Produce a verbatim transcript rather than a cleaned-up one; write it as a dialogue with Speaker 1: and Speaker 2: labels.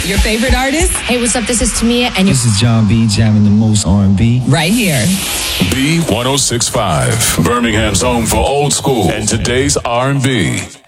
Speaker 1: Your favorite artist?
Speaker 2: Hey, what's up? This is Tamia, and
Speaker 3: This is John B. jamming the most R and B.
Speaker 1: Right here.
Speaker 4: B one oh six point five, Birmingham's home for old school and today's R and B.